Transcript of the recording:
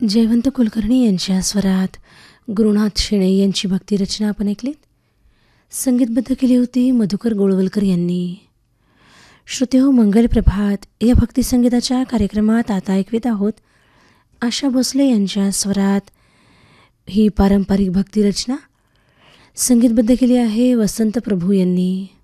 जयवंत कुलकर्णी यांच्या स्वरात गुरुनाथ शेणे यांची भक्तिरचना आपण ऐकलीत. संगीतबद्ध केली होती मधुकर गोळवलकर यांनी. श्रोतेहो, मंगल प्रभात या भक्तिसंगीताच्या कार्यक्रमात आता ऐकवीत आहोत आशा भोसले यांच्या स्वरात ही पारंपरिक भक्तिरचना. संगीतबद्ध केली आहे वसंत प्रभू यांनी.